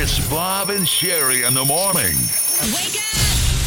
It's Bob and Sherry in the morning. Wake up!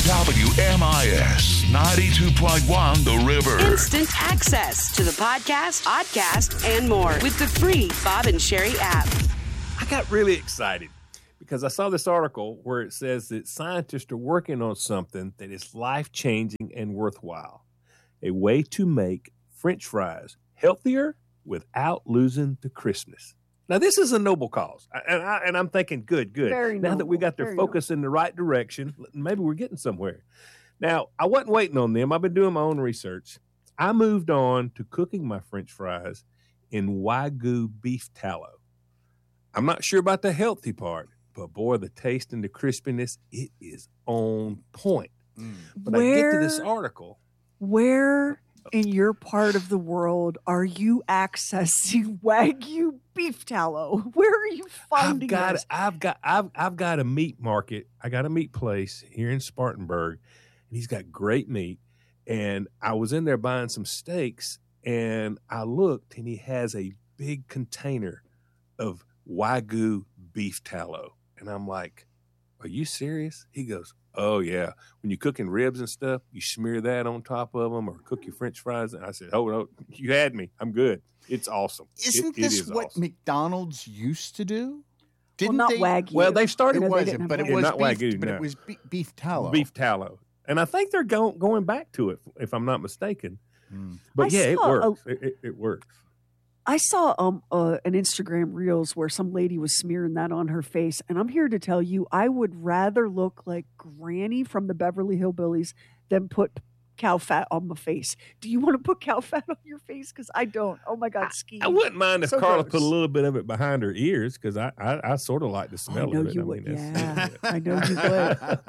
WMIS 92.1 The River. Instant access to the podcast, podcast, and more with the free Bob and Sherry app. I got really excited because I saw this article where it says that scientists are working on something that is life-changing and worthwhile. A way to make French fries healthier without losing the crispness. Now, this is a noble cause, and I'm thinking, good. Very now that we got their focus in the right direction, maybe we're getting somewhere. Now, I wasn't waiting on them. I've been doing my own research. I moved on to cooking my French fries in Wagyu beef tallow. I'm not sure about the healthy part, but boy, the taste and the crispiness, it is on point. But I get to this article. Where in your part of the world are you accessing Wagyu beef tallow? Where are you finding this? I've got a meat market. I got a meat place here in Spartanburg, and he's got great meat. And I was in there buying some steaks, and I looked, and he has a big container of Wagyu beef tallow. And I'm like, are you serious? He goes, oh, yeah. When you're cooking ribs and stuff, you smear that on top of them or cook your French fries. And I said, oh, no, you had me. I'm good. It's awesome. Isn't this what awesome. McDonald's used to do? Didn't they? Wagyu. Well, they started. It wasn't, but it was not beef, Wagyu, but no. it was beef tallow. Beef tallow. And I think they're going back to it, if I'm not mistaken. But I it saw works. It works. I saw an Instagram Reels where some lady was smearing that on her face, and I'm here to tell you, I would rather look like Granny from the Beverly Hillbillies than put cow fat on my face. Do you want to put cow fat on your face? Because I don't. Oh my God, ski. I wouldn't mind if So Carla gross. put a little bit of it behind her ears because I sort of like the smell I know of it. you would. that's- Yeah, I know you would.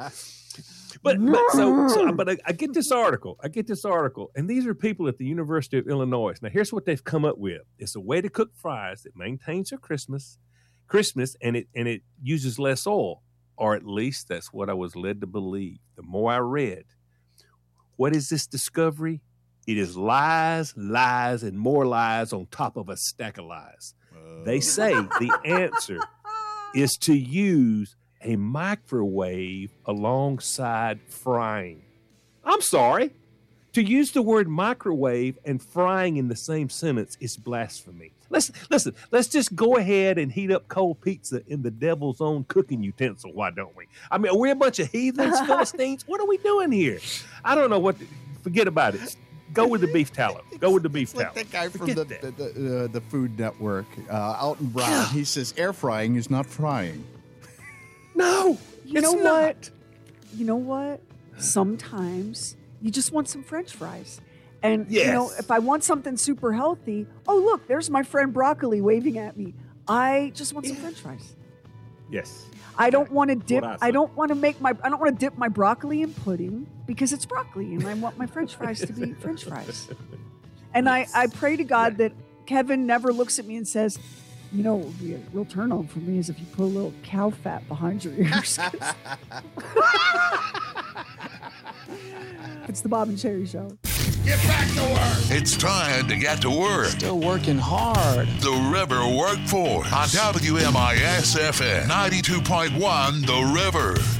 But I get this article. And these are people at the University of Illinois. Now, here's what they've come up with. It's a way to cook fries that maintains their crispness, and it uses less oil, or at least that's what I was led to believe. The more I read, what is this discovery? It is lies, and more lies on top of a stack of lies. They say the answer is to use a microwave alongside frying. I'm sorry. To use the word microwave and frying in the same sentence is blasphemy. Listen, let's just go ahead and heat up cold pizza in the devil's own cooking utensil, why don't we? I mean, are we a bunch of heathens, Philistines? What are we doing here? I don't know forget about it. Go with the beef tallow. It's like that guy from the Food Network, Alton Brown. Yeah. He says air frying is not frying. No, You know what? Sometimes you just want some French fries. And, Yes. if I want something super healthy, oh, look, there's my friend Broccoli waving at me. I just want some French fries. Yes. I don't want to dip. what I I say. don't want to dip my broccoli in pudding because it's broccoli, and I want my French fries to be French fries. And I pray to God that Kevin never looks at me and says, what would be a real turn on for me is if you put a little cow fat behind your ears. It's the Bob and Sherry Show. Get back to work. It's time to get to work. Still working hard. The River Workforce on WMIS FM 92.1 The River.